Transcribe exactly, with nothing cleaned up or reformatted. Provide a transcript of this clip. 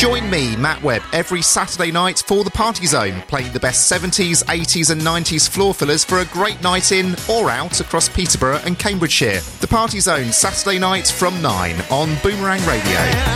Join me, Matt Webb, every Saturday night for The Party Zone, playing the best seventies, eighties and nineties floor fillers for a great night in or out across Peterborough and Cambridgeshire. The Party Zone, Saturday night from nine on Boomerang Radio.